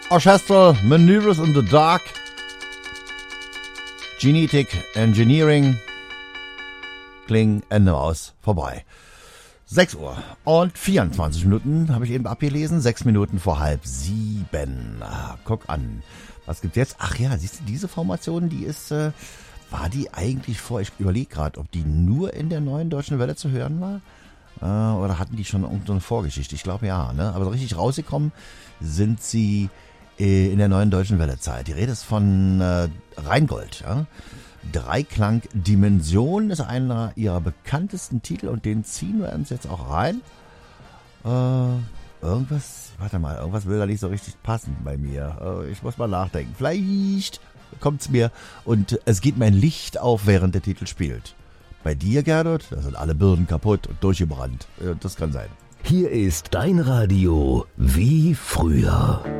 Orchestral Maneuvers in the Dark. Genetic Engineering. Kling, Ende aus, vorbei. 6 Uhr und 24 Minuten habe ich eben abgelesen. 6 Minuten vor 6:30. Guck an. Was gibt's jetzt? Ach ja, siehst du, diese Formation, die ist, war die eigentlich vor? Ich überlege gerade, ob die nur in der Neuen Deutschen Welle zu hören war. Oder hatten die schon irgendeine Vorgeschichte? Ich glaube ja, ne? Aber so richtig rausgekommen sind sie in der Neuen Deutschen Welle-Zeit. Die Rede ist von Rheingold, ja? Dreiklang Dimension ist einer ihrer bekanntesten Titel und den ziehen wir uns jetzt auch rein. Irgendwas will da nicht so richtig passen bei mir. Ich muss mal nachdenken. Vielleicht kommt's mir und es geht mein Licht auf, während der Titel spielt. Bei dir, Gerdot, da sind alle Birnen kaputt und durchgebrannt. Das kann sein. Hier ist dein Radio wie früher.